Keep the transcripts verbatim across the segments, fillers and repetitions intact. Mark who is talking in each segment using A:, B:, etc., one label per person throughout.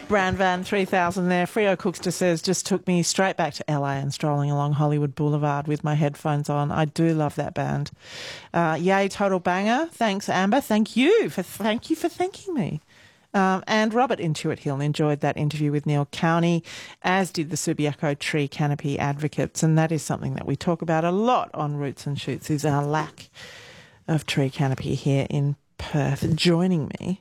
A: Brand Van three thousand there. Frio Cookster says, just took me straight back to L A and strolling along Hollywood Boulevard with my headphones on. I do love that band. Uh, yay, total banger. Thanks, Amber. Thank you for thank you for thanking me. Um, and Robert Intuit Hill enjoyed that interview with Neil Cowney, as did the Subiaco Tree Canopy advocates. And that is something that we talk about a lot on Roots and Shoots, is our lack of tree canopy here in Perth. Joining me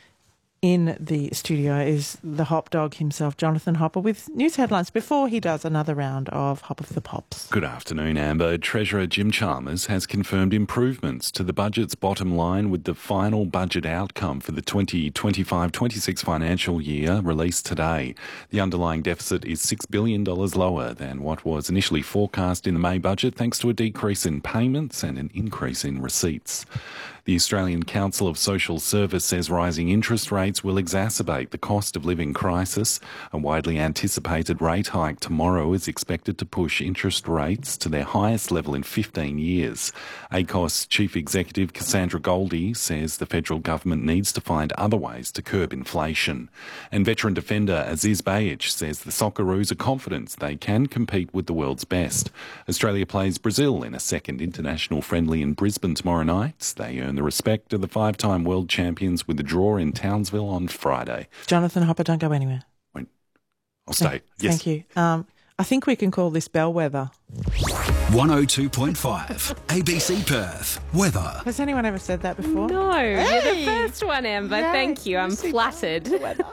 A: in the studio is the Hop Dog himself, Jonathan Hopper, with news headlines before he does another round of Hop of the Pops.
B: Good afternoon, Amber. Treasurer Jim Chalmers has confirmed improvements to the budget's bottom line with the final budget outcome for the twenty twenty-five twenty-six financial year released today. The underlying deficit is six billion dollars lower than what was initially forecast in the May budget, thanks to a decrease in payments and an increase in receipts. The Australian Council of Social Service says rising interest rates will exacerbate the cost of living crisis. A widely anticipated rate hike tomorrow is expected to push interest rates to their highest level in fifteen years. A C O S Chief Executive Cassandra Goldie says the federal government needs to find other ways to curb inflation. And veteran defender Aziz Behich says the Socceroos are confident they can compete with the world's best. Australia plays Brazil in a second international friendly in Brisbane tomorrow night. They earn the respect of the five-time world champions with a draw in Townsville on Friday.
A: Jonathan Hopper, don't go anywhere.
B: Wait, I'll stay.
A: Thank,
B: yes.
A: Thank you. Um, I think we can call this bellwether.
C: one oh two point five A B C Perth. Weather.
A: Has anyone ever said that before?
D: No,
A: Hey!
D: you're the first one, Amber.
A: Yay.
D: Thank you. I'm
A: Lucy,
D: flattered.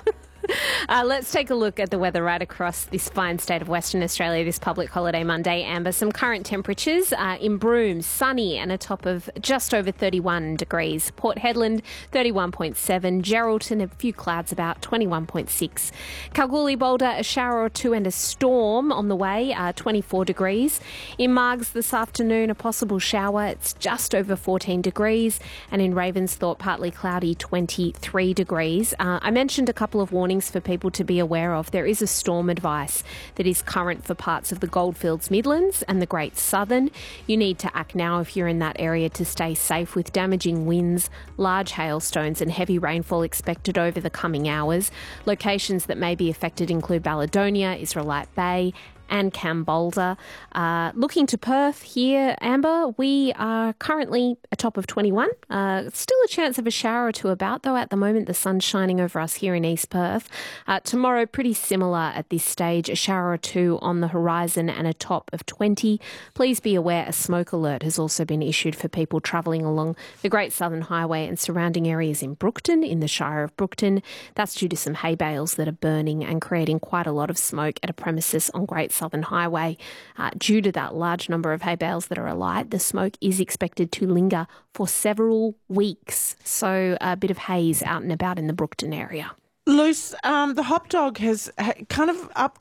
D: Uh, let's take a look at the weather right across this fine state of Western Australia this public holiday Monday, Amber. Some current temperatures uh, in Broome, sunny and a top of just over thirty-one degrees. Port Hedland, thirty-one point seven. Geraldton, a few clouds about, twenty-one point six. Kalgoorlie, Boulder, a shower or two and a storm on the way, uh, twenty-four degrees. In Margs this afternoon, a possible shower. It's just over fourteen degrees. And in Ravensthorpe, partly cloudy, twenty-three degrees. Uh, I mentioned a couple of warnings for people to be aware of. There is a storm advice that is current for parts of the Goldfields Midlands and the Great Southern. You need to act now if you're in that area to stay safe, with damaging winds, large hailstones and heavy rainfall expected over the coming hours. Locations that may be affected include Baladonia, Israelite Bay and Cambolda. Uh, looking to Perth here, Amber, we are currently a top of twenty-one. Uh, still a chance of a shower or two about, though. At the moment, the sun's shining over us here in East Perth. Uh, tomorrow, pretty similar at this stage. A shower or two on the horizon and a top of twenty. Please be aware a smoke alert has also been issued for people travelling along the Great Southern Highway and surrounding areas in Brookton, in the Shire of Brookton. That's due to some hay bales that are burning and creating quite a lot of smoke at a premises on Great Southern Highway. Uh, due to that large number of hay bales that are alight, the smoke is expected to linger for several weeks. So a bit of haze out and about in the Brookton area.
A: Luce, um, the Hop Dog has ha- kind of up